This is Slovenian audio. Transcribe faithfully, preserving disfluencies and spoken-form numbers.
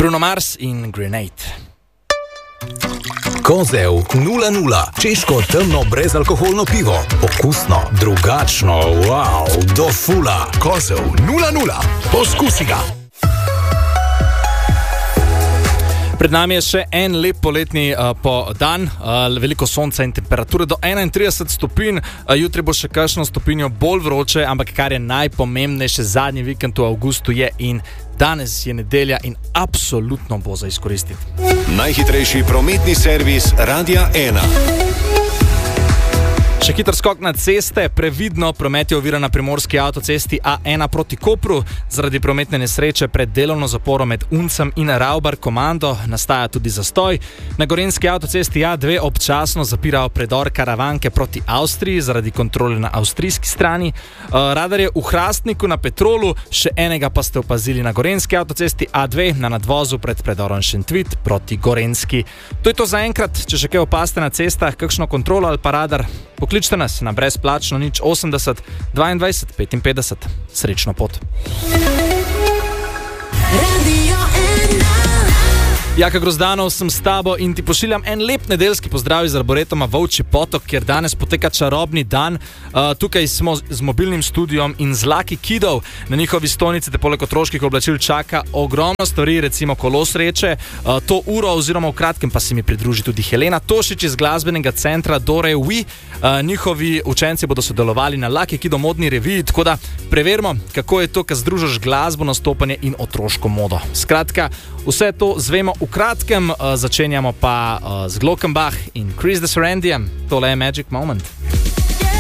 Bruno Mars in Grenade. Kozel nula nula, češko temno brezalkoholno pivo. Okusno, drugačno, wow, do fula. Kozel nula nula, poskusi ga. Pred nami je še en lep poletni uh, po dan, uh, veliko sonca in temperature do enaintrideset stopinj, uh, jutri bo še kakšno stopinjo bolj vroče, ampak kar je najpomembnejše, zadnji vikend v avgustu je in danes je nedelja in absolutno bo za izkoristiti. Najhitrejši prometni servis Radia ena. Še hiter skok na ceste, previdno, promet je oviran na primorski avtocesti A ena proti Kopru, zaradi prometne nesreče pred delovno zaporo med Uncem in Ravbar komando nastaja tudi zastoj. Na gorenjski avtocesti A dve občasno zapirajo predor Karavanke proti Avstriji zaradi kontrole na avstrijski strani. Radar je v Hrastniku na Petrolu, še enega pa ste opazili na gorenjski avtocesti A dve na nadvozu pred predorom Šentvit proti Gorenjski. To je to za enkrat, če še kaj opazite na cestah, kakšno kontrolo ali pa radar, pokličite nas na brezplačno nič osemdeset dvaindvajset petinpetdeset. Srečno pot. Jaka Grozdanov sem s tabo in ti pošiljam en lep nedeljski pozdrav iz Arboretoma Volčji Potok, kjer danes poteka čarobni dan. Uh, tukaj smo z mobilnim studijom in z Lucky Kidov. Na njihovi stojnici te poleg otroških oblačil čaka ogromno stvari, recimo kolo sreče. Uh, to uro oziroma v kratkem pa se mi pridruži tudi Helena Tošič iz glasbenega centra Dore We. Uh, njihovi učenci bodo sodelovali na Lucky Kido modni reviji, tako da preverimo, kako je to, kad združiš glasbo, nastopanje in otroško modo. Skratka, vse to zvemo v kratkem, uh, začenjamo pa uh, z Glockenbach in Chris the Serendium. Tole je Magic Moment.